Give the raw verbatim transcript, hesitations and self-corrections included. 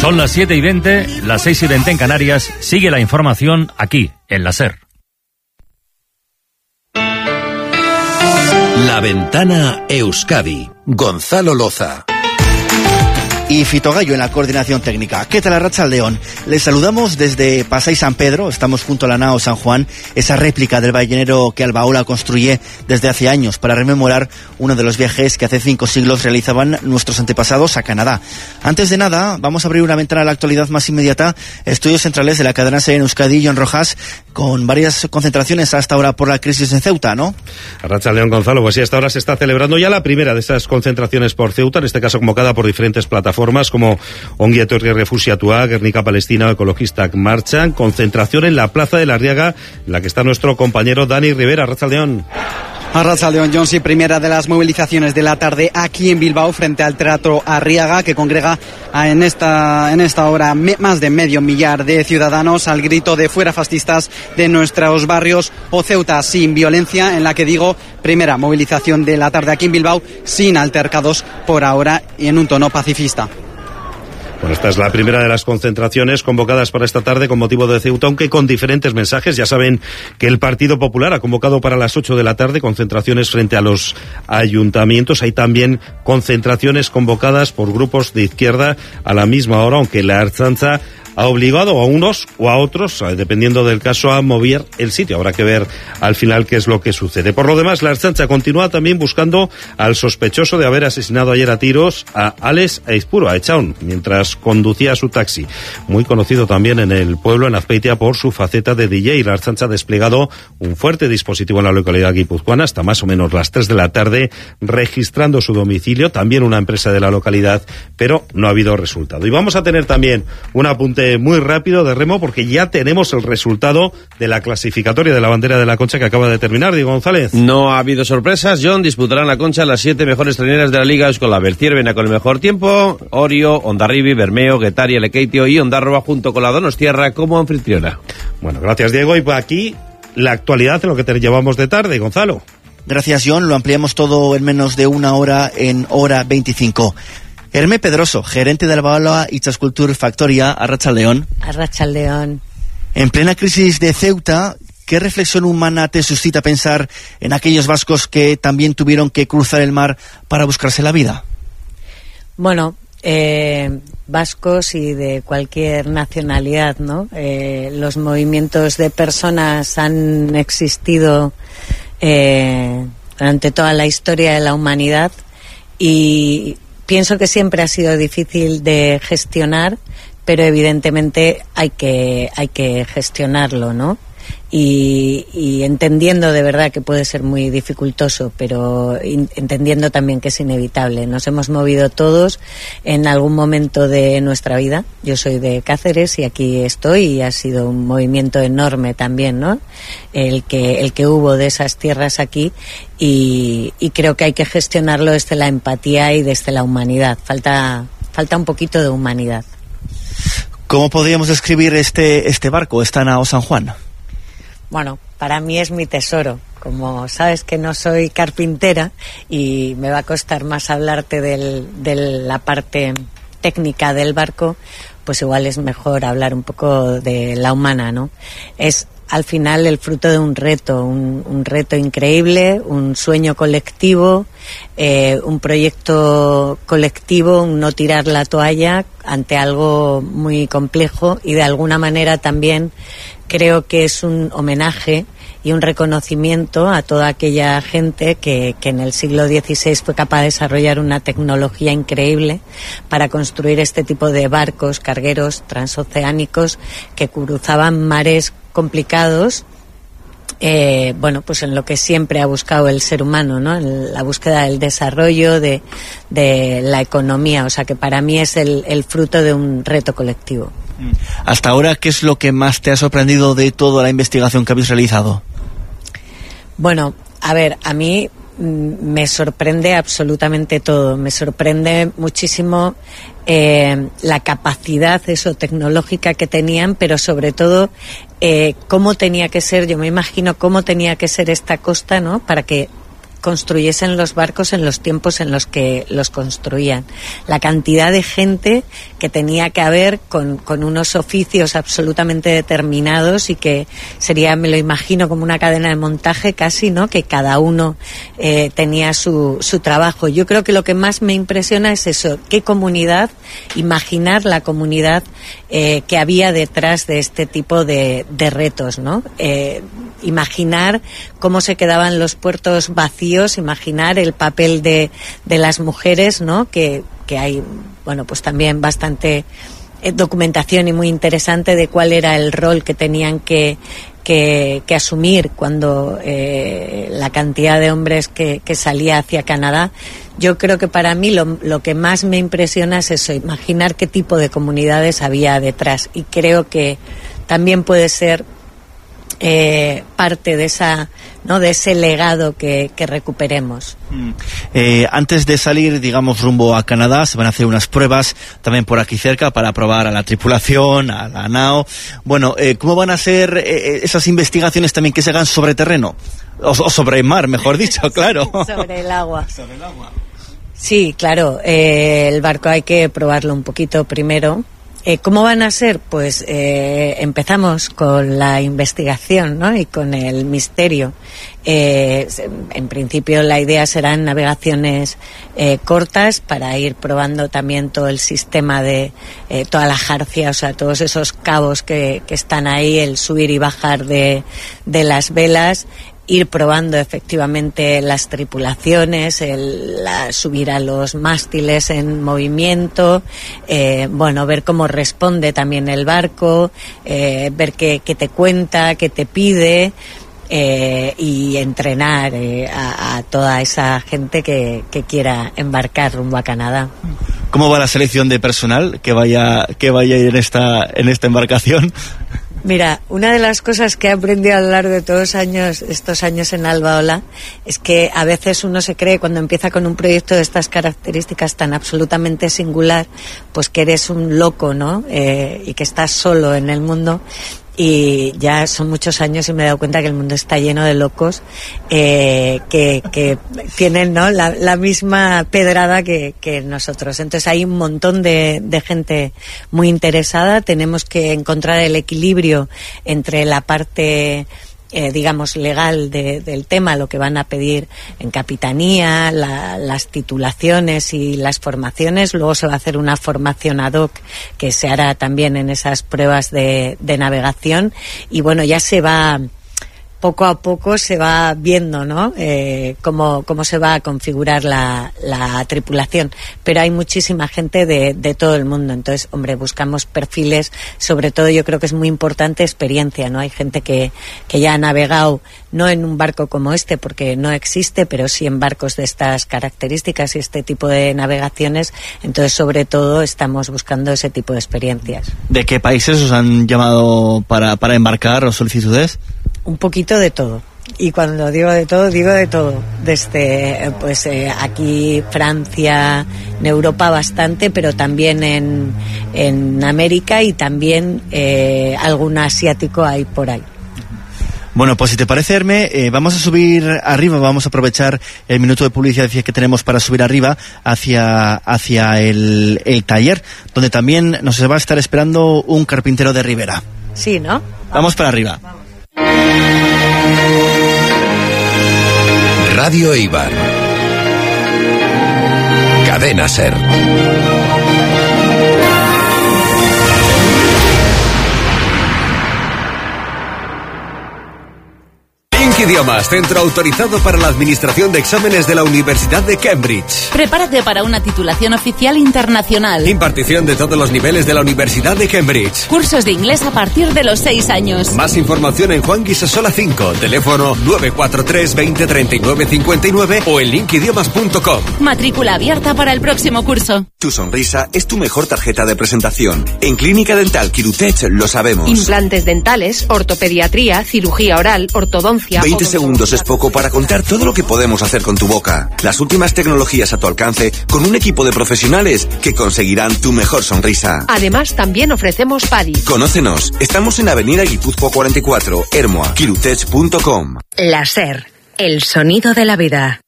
Son las siete y veinte, las seis y veinte en Canarias. Sigue la información aquí, en la SER. La Ventana Euskadi. Gonzalo Loza. Y Fito Gallo en la coordinación técnica. ¿Qué tal, Arratsaldeon? Les saludamos desde Pasai San Pedro. Estamos junto a la nao San Juan, esa réplica del ballenero que Albaola construye desde hace años para rememorar uno de los viajes que hace cinco siglos realizaban nuestros antepasados a Canadá. Antes de nada, vamos a abrir una ventana a la actualidad más inmediata. Estudios centrales de la cadena SER en Euskadi, John Rojas, con varias concentraciones hasta ahora por la crisis en Ceuta, ¿no? Arratsaldeon, Gonzalo. Pues sí, hasta ahora se está celebrando ya la primera de esas concentraciones por Ceuta, en este caso convocada por diferentes plataformas como Ongi Etorri Refusiatua, Guernica Palestina, Ecologistak Marchan, concentración en la Plaza de la Arriaga, en la que está nuestro compañero Dani Rivera. Arratsaldeon. Arratsaldeon, John, sí, primera de las movilizaciones de la tarde aquí en Bilbao frente al Teatro Arriaga, que congrega en esta, en esta hora me, más de medio millar de ciudadanos al grito de fuera fascistas de nuestros barrios o Ceuta sin violencia, en la que digo, primera movilización de la tarde aquí en Bilbao sin altercados por ahora y en un tono pacifista. Bueno, esta es la primera de las concentraciones convocadas para esta tarde con motivo de Ceuta, aunque con diferentes mensajes. Ya saben que el Partido Popular ha convocado para las ocho de la tarde concentraciones frente a los ayuntamientos. Hay también concentraciones convocadas por grupos de izquierda a la misma hora, aunque la Ertzaintza ha obligado a unos o a otros, dependiendo del caso, a mover el sitio. Habrá que ver al final qué es lo que sucede. Por lo demás, la Ertzaintza continúa también buscando al sospechoso de haber asesinado ayer a tiros a Alex Aizpuru, a Echaun, mientras conducía su taxi. Muy conocido también en el pueblo, en Azpeitia, por su faceta de D J. La Ertzaintza ha desplegado un fuerte dispositivo en la localidad guipuzcoana hasta más o menos las tres de la tarde, registrando su domicilio, también una empresa de la localidad, pero no ha habido resultado. Y vamos a tener también un apunte muy rápido de remo, porque ya tenemos el resultado de la clasificatoria de la bandera de la Concha que acaba de terminar. Diego González. No ha habido sorpresas, John. Disputarán la Concha las siete mejores traineras de la Liga Euskolabel. Ciervena con el mejor tiempo, Orio, Hondarribi, Bermeo, Getaria, Lekeitio y Ondarroa junto con la Donostiarra como anfitriona. Bueno, gracias, Diego. Y aquí la actualidad en lo que te llevamos de tarde, Gonzalo. Gracias, John. Lo ampliamos todo en menos de una hora, en hora veinticinco. Hermé Pedroso, gerente de Albaola Itzaskultur Factoria, Arratsaldeon. Arratsaldeon. En plena crisis de Ceuta, ¿qué reflexión humana te suscita pensar en aquellos vascos que también tuvieron que cruzar el mar para buscarse la vida? Bueno, eh, vascos y de cualquier nacionalidad, ¿no? Eh, los movimientos de personas han existido eh, durante toda la historia de la humanidad y pienso que siempre ha sido difícil de gestionar, pero evidentemente hay que hay que gestionarlo, ¿no? Y, y entendiendo de verdad que puede ser muy dificultoso, pero in, entendiendo también que es inevitable. Nos hemos movido todos en algún momento de nuestra vida. Yo soy de Cáceres y aquí estoy, y ha sido un movimiento enorme también, ¿no? El que el que hubo de esas tierras aquí, y, y creo que hay que gestionarlo desde la empatía y desde la humanidad. Falta falta un poquito de humanidad. ¿Cómo podríamos describir este este barco, esta nao San Juan? Bueno, para mí es mi tesoro. Como sabes que no soy carpintera y me va a costar más hablarte del, de la parte técnica del barco, pues igual es mejor hablar un poco de la humana, ¿no? Es al final el fruto de un reto, un, un reto increíble, un sueño colectivo, eh, un proyecto colectivo, un no tirar la toalla ante algo muy complejo, y de alguna manera también creo que es un homenaje y un reconocimiento a toda aquella gente que, que en el siglo dieciséis fue capaz de desarrollar una tecnología increíble para construir este tipo de barcos cargueros transoceánicos que cruzaban mares complicados, eh, bueno, pues en lo que siempre ha buscado el ser humano, ¿no? En la búsqueda del desarrollo, de, de la economía. O sea que para mí es el, el fruto de un reto colectivo. Hasta ahora, ¿qué es lo que más te ha sorprendido de toda la investigación que habéis realizado? Bueno, a ver, a mí me sorprende absolutamente todo. Me sorprende muchísimo eh, la capacidad eso tecnológica que tenían, pero sobre todo eh, cómo tenía que ser, yo me imagino cómo tenía que ser esta costa, ¿no? Para que construyesen los barcos en los tiempos en los que los construían. La cantidad de gente que tenía que haber con, con unos oficios absolutamente determinados y que sería, me lo imagino, como una cadena de montaje casi, ¿no? Que cada uno eh, tenía su, su trabajo. Yo creo que lo que más me impresiona es eso, qué comunidad, imaginar la comunidad eh, que había detrás de este tipo de, de retos, ¿no? Eh, imaginar cómo se quedaban los puertos vacíos, imaginar el papel de, de las mujeres, ¿no? Que, que hay, bueno, pues también bastante documentación y muy interesante de cuál era el rol que tenían que que, que asumir cuando eh, la cantidad de hombres que, que salía hacia Canadá. Yo creo que para mí lo, lo que más me impresiona es eso, imaginar qué tipo de comunidades había detrás, y creo que también puede ser Eh, parte de esa, ¿no? de ese legado que, que recuperemos. Mm. Eh, antes de salir, digamos, rumbo a Canadá, se van a hacer unas pruebas también por aquí cerca para probar a la tripulación, a la nao. Bueno, eh, ¿cómo van a ser eh, esas investigaciones también que se hagan sobre terreno? O, o sobre el mar, mejor dicho, claro. Sobre el agua. Sobre el agua. Sí, claro, eh, el barco hay que probarlo un poquito primero. Eh, ¿Cómo van a ser? Pues eh, empezamos con la investigación, ¿no? Y con el misterio. Eh, en principio la idea serán navegaciones eh, cortas para ir probando también todo el sistema de eh, toda la jarcia, o sea, todos esos cabos que, que están ahí, el subir y bajar de, de las velas, ir probando efectivamente las tripulaciones, el la, subir a los mástiles en movimiento, eh, bueno, ver cómo responde también el barco, eh, ver qué, qué te cuenta, qué te pide, eh, y entrenar eh, a, a toda esa gente que, que quiera embarcar rumbo a Canadá. ¿Cómo va la selección de personal que vaya que vaya a ir en esta en esta embarcación? Mira, una de las cosas que he aprendido a lo largo de todos los años, estos años en Albaola, es que a veces uno se cree, cuando empieza con un proyecto de estas características tan absolutamente singular, pues que eres un loco, ¿no? Eh, y que estás solo en el mundo. Y ya son muchos años y me he dado cuenta que el mundo está lleno de locos eh, que, que tienen, ¿no? la, la misma pedrada que, que nosotros. Entonces hay un montón de, de gente muy interesada. Tenemos que encontrar el equilibrio entre la parte Eh, digamos, legal de, del tema, lo que van a pedir en capitanía, la, las titulaciones y las formaciones. Luego se va a hacer una formación ad hoc que se hará también en esas pruebas de, de navegación, y bueno, ya se va poco a poco se va viendo, ¿no? Eh, cómo, cómo se va a configurar la, la tripulación. Pero hay muchísima gente de, de todo el mundo. Entonces, hombre, buscamos perfiles, sobre todo yo creo que es muy importante experiencia, ¿no? Hay gente que, que ya ha navegado, no en un barco como este, porque no existe, pero sí en barcos de estas características y este tipo de navegaciones. Entonces, sobre todo, estamos buscando ese tipo de experiencias. ¿De qué países os han llamado para, para embarcar o solicitudes? Un poquito de todo. Y cuando digo de todo, digo de todo. Desde, pues, eh, aquí, Francia, en Europa bastante, pero también en, en América, y también eh, algún asiático hay por ahí. Bueno, pues si te parece, Herme, eh, vamos a subir arriba, vamos a aprovechar el minuto de publicidad que tenemos para subir arriba hacia, hacia el, el taller, donde también nos va a estar esperando un carpintero de Ribera. Sí, ¿no? Vamos, vamos para arriba. Vamos. Radio Eibar. Cadena Ser. Idiomas, centro autorizado para la administración de exámenes de la Universidad de Cambridge. Prepárate para una titulación oficial internacional. Impartición de todos los niveles de la Universidad de Cambridge. Cursos de inglés a partir de los seis años. Más información en Juan Guisasola cinco, teléfono nueve cuatro tres veinte treinta y nueve cincuenta y nueve o en link idiomas punto com. Matrícula abierta para el próximo curso. Tu sonrisa es tu mejor tarjeta de presentación. En Clínica Dental Quirutech lo sabemos. Implantes dentales, ortopediatría, cirugía oral, ortodoncia. veinte segundos es poco para contar todo lo que podemos hacer con tu boca. Las últimas tecnologías a tu alcance con un equipo de profesionales que conseguirán tu mejor sonrisa. Además, también ofrecemos P A D I. Conócenos. Estamos en Avenida Guipúzcoa cuarenta y cuatro, Ermua, quirutech punto com. La Ser, el sonido de la vida.